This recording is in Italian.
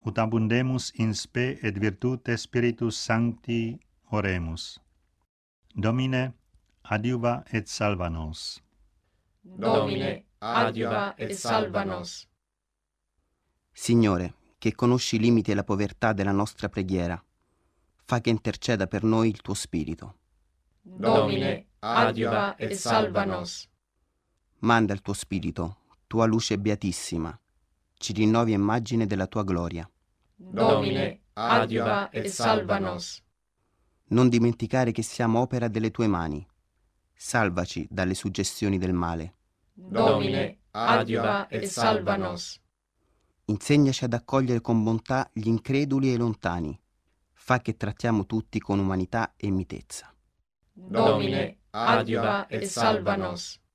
ut abundemus in spe et virtute Spiritus Sancti oremus. Domine, adiuva et salva nos. Domine, adiuva et salva nos. Signore, che conosci i limiti e la povertà della nostra preghiera, fa che interceda per noi il tuo Spirito. Domine, adiuva et salva nos. Manda il tuo Spirito, tua luce beatissima, ci rinnovi immagine della tua gloria. Domine, adiuva et salva nos. Non dimenticare che siamo opera delle tue mani. Salvaci dalle suggestioni del male. Domine, adiuva et salva nos. Insegnaci ad accogliere con bontà gli increduli e i lontani. Fa che trattiamo tutti con umanità e mitezza. Domine, adiuva et salva nos.